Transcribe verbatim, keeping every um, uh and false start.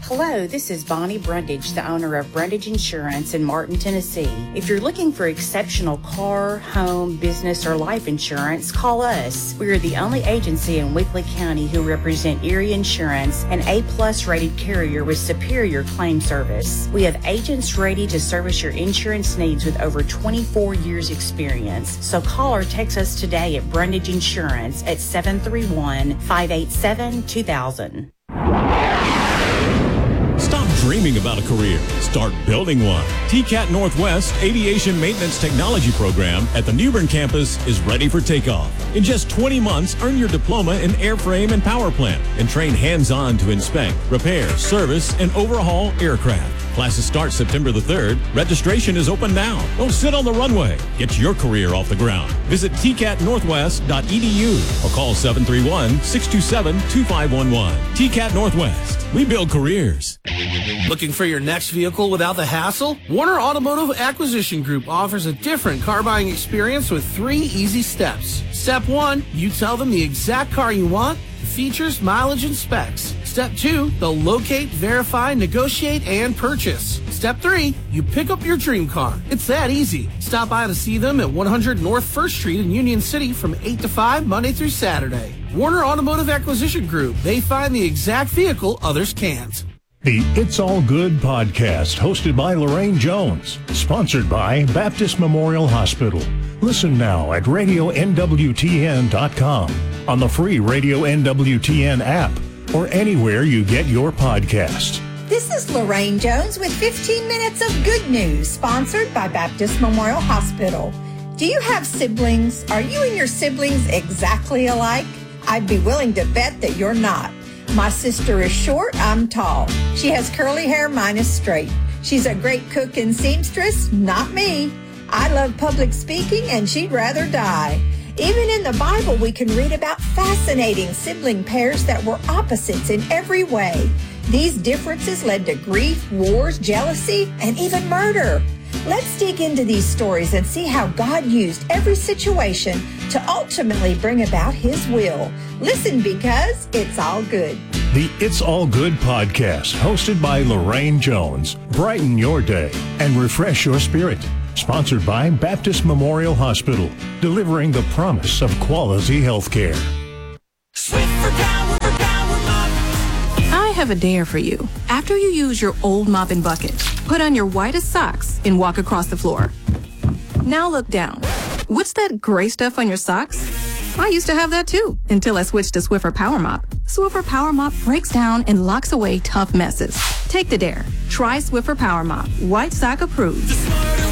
Hello, this is Bonnie Brundage, the owner of Brundage Insurance in Martin, Tennessee. If you're looking for exceptional car, home, business, or life insurance, call us. We are the only agency in Weakley County who represent Erie Insurance, an A-plus rated carrier with superior claim service. We have agents ready to service your insurance needs with over twenty-four years experience. So call or text us today at Brundage Insurance at seven three one, five eight seven, two thousand. Stop dreaming about a career. Start building one. T CAT Northwest Aviation Maintenance Technology Program at the New Bern campus is ready for takeoff. In just twenty months, earn your diploma in airframe and power plant and train hands-on to inspect, repair, service, and overhaul aircraft. Classes start September the third. Registration is open now. Don't sit on the runway. Get your career off the ground. Visit t cat northwest dot e d u or call seven three one, six two seven, two five one one. T CAT Northwest. We build careers. Looking for your next vehicle without the hassle? Warner Automotive Acquisition Group offers a different car buying experience with three easy steps. Step one, you tell them the exact car you want, the features, mileage, and specs. Step two, they'll locate, verify, negotiate, and purchase. Step three, you pick up your dream car. It's that easy. Stop by to see them at one hundred North First Street in Union City from eight to five, Monday through Saturday. Warner Automotive Acquisition Group. They find the exact vehicle others can't. The It's All Good podcast, hosted by Lorraine Jones, sponsored by Baptist Memorial Hospital. Listen now at radio N W T N dot com, on the free Radio N W T N app, or anywhere you get your podcasts. This is Lorraine Jones with fifteen minutes of good news, sponsored by Baptist Memorial Hospital. Do you have siblings? Are you and your siblings exactly alike? I'd be willing to bet that you're not. My sister is short, I'm tall. She has curly hair, mine is straight. She's a great cook and seamstress, not me. I love public speaking and she'd rather die. Even in the Bible, we can read about fascinating sibling pairs that were opposites in every way. These differences led to grief, wars, jealousy, and even murder. Let's dig into these stories and see how God used every situation to ultimately bring about His will. Listen, because it's all good. The It's All Good podcast, hosted by Lorraine Jones. Brighten your day and refresh your spirit. Sponsored by Baptist Memorial Hospital, delivering the promise of quality health care. I have a dare for you. After you use your old mop and bucket, put on your whitest socks and walk across the floor. Now look down. What's that gray stuff on your socks? I used to have that too, until I switched to Swiffer Power Mop. Swiffer Power Mop breaks down and locks away tough messes. Take the dare. Try Swiffer Power Mop. White sock approved.